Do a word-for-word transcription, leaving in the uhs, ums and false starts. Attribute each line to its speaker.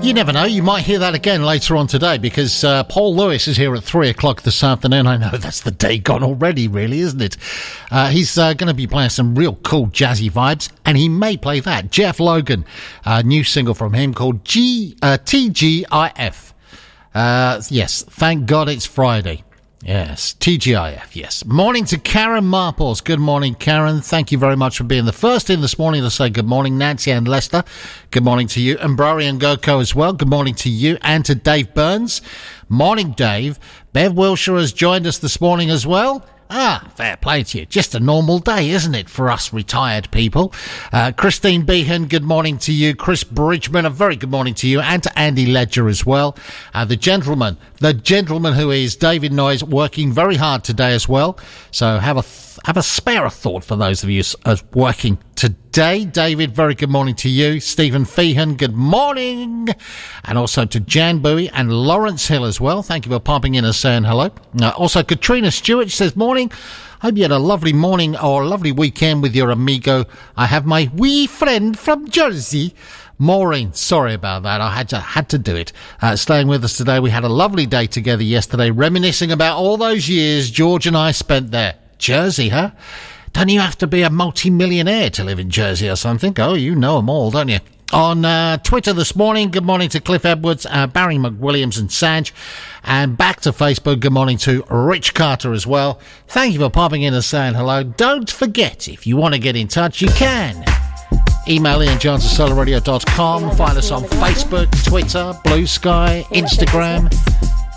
Speaker 1: You never know, you might hear that again later on today because uh, Paul Lewis is here at three o'clock this afternoon. I know that's the day gone already, really, isn't it? Uh, he's uh, going to be playing some real cool jazzy vibes, and he may play that. Jeff Logan, a new single from him called G uh, T G I F. Uh, yes, thank God it's Friday. Yes, T G I F, yes. Morning to Karen Marples. Good morning, Karen. Thank you very much for being the first in this morning to say good morning. Nancy and Lester, good morning to you. And Brary and Goko as well, good morning to you. And to Dave Burns. Morning, Dave. Bev Wilshire has joined us this morning as well. Ah, fair play to you. Just a normal day, isn't it, for us retired people? Uh, Christine Behan, good morning to you. Chris Bridgman, a very good morning to you. And to Andy Ledger as well. Uh, the gentleman, the gentleman who is David Noyes, working very hard today as well. So have a th- have a spare a thought for those of you uh, working today. David, very good morning to you. Stephen Feehan, good morning. And also to Jan Bowie and Lawrence Hill as well. Thank you for popping in and saying hello. Uh, also, Katrina Stewart says, morning. Hope you had a lovely morning or a lovely weekend with your amigo. I have my wee friend from Jersey. Maureen, sorry about that. I had to had to do it. Uh, staying with us today, we had a lovely day together yesterday, reminiscing about all those years George and I spent there. Jersey, huh? Don't you have to be a multi-millionaire to live in Jersey or something? Oh, you know them all, don't you? On uh, Twitter this morning, good morning to Cliff Edwards, uh, Barry McWilliams and Sanj. And back to Facebook, good morning to Rich Carter as well. Thank you for popping in and saying hello. Don't forget, if you want to get in touch, you can. Email Ian Jones at solar radio dot com. Find us on Facebook, Twitter, Blue Sky, Instagram.